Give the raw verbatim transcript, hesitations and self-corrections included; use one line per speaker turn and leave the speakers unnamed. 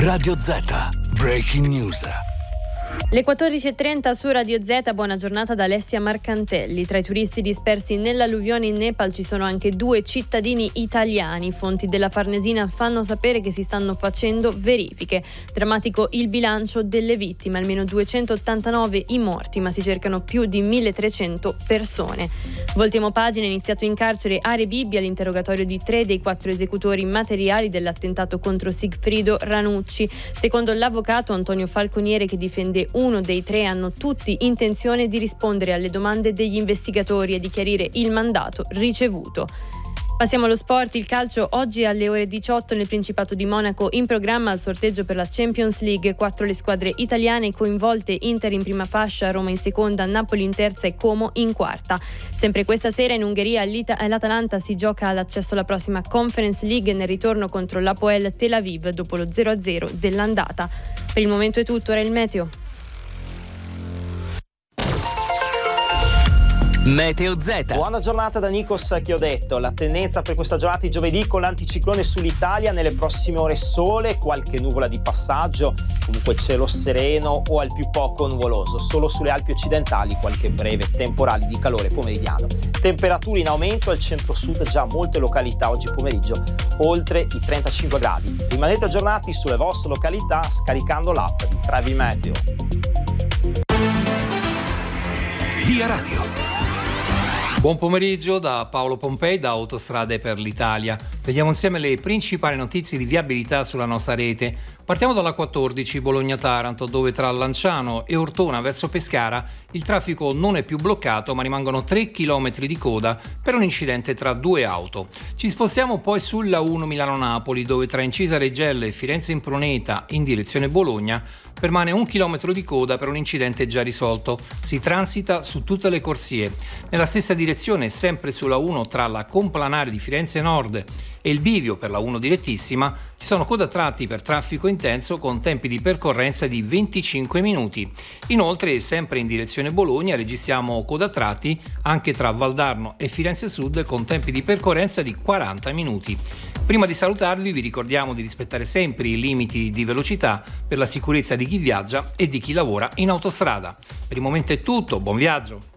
Radio Z, Breaking News.
Le quattordici e trenta su Radio Z, buona giornata da Alessia Marcantelli. Tra i turisti dispersi nell'alluvione in Nepal ci sono anche due cittadini italiani. Fonti della Farnesina fanno sapere che si stanno facendo verifiche. Drammatico il bilancio delle vittime, almeno duecentottantanove i morti, ma si cercano più di milletrecento persone. Voltiamo pagina, è iniziato in carcere Are Bibbia l'interrogatorio di tre dei quattro esecutori materiali dell'attentato contro Sigfrido Ranucci. Secondo l'avvocato Antonio Falconiere, che difende uno dei tre, hanno tutti intenzione di rispondere alle domande degli investigatori e di chiarire il mandato ricevuto. Passiamo allo sport, il calcio. Oggi alle ore diciotto nel Principato di Monaco in programma il sorteggio per la Champions League. Quattro le squadre italiane coinvolte: Inter in prima fascia, Roma in seconda, Napoli in terza e Como in quarta. Sempre questa sera in Ungheria l'Atalanta si gioca l'accesso alla prossima Conference League nel ritorno contro l'Hapoel Tel Aviv dopo lo zero a zero dell'andata. Per il momento è tutto, ora il meteo.
Meteo Z.
Buona giornata da Nikos Chiodetto. La tendenza per questa giornata di giovedì con l'anticiclone sull'Italia: nelle prossime ore sole, qualche nuvola di passaggio, comunque cielo sereno o al più poco nuvoloso. Solo sulle Alpi occidentali qualche breve temporale di calore pomeridiano. Temperature in aumento al centro-sud, già molte località oggi pomeriggio oltre i trentacinque gradi. Rimanete aggiornati sulle vostre località scaricando l'app di Travi Meteo.
Via Radio.
Buon pomeriggio da Paolo Pompei da Autostrade per l'Italia. Vediamo insieme le principali notizie di viabilità sulla nostra rete. Partiamo dalla quattordici Bologna-Taranto, dove tra Lanciano e Ortona verso Pescara il traffico non è più bloccato, ma rimangono tre chilometri di coda per un incidente tra due auto. Ci spostiamo poi sulla uno Milano-Napoli, dove tra Incisa Reggello e Firenze Impruneta in direzione Bologna permane un chilometro di coda per un incidente già risolto. Si transita su tutte le corsie. Nella stessa direzione, sempre sulla uno tra la Complanare di Firenze Nord e il bivio per la uno direttissima, ci sono coda tratti per traffico intenso con tempi di percorrenza di venticinque minuti. Inoltre, sempre in direzione Bologna, registriamo coda tratti anche tra Valdarno e Firenze Sud con tempi di percorrenza di quaranta minuti. Prima di salutarvi vi ricordiamo di rispettare sempre i limiti di velocità per la sicurezza di chi viaggia e di chi lavora in autostrada. Per il momento è tutto, buon viaggio!